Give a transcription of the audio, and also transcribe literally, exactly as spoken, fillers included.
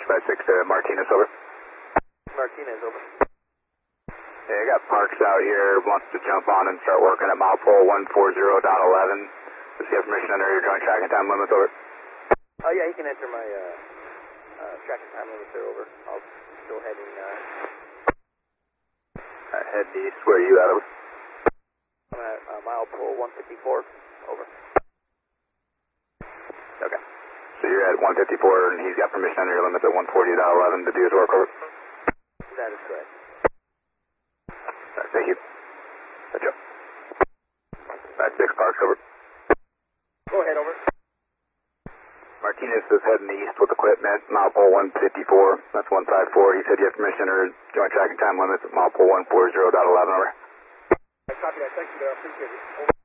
Dispatch six to Martinez, over. Martinez, over. Yeah, I got Parks out here, wants to jump on and start working at mile pole one forty point eleven. Does he have permission under your joint tracking time limits, over? Oh, yeah, he can enter my uh, uh, tracking time limits there, over. I'll go ahead and... Uh... Right, head east, where are you at, over? I'm at uh, mile pole one fifty-four, over. Okay. So you're at one fifty-four and he's got permission under your limits at one forty point eleven to do his work, over? That is correct. Right, thank you. Good job. Right, six Parks, over. Go ahead, over. Martinez is heading east with equipment, mile pole one fifty-four. That's one five four. He said you have permission under joint tracking time limits at mile pole one forty point eleven, over. I copy that. Thank you, there. I appreciate it. Over.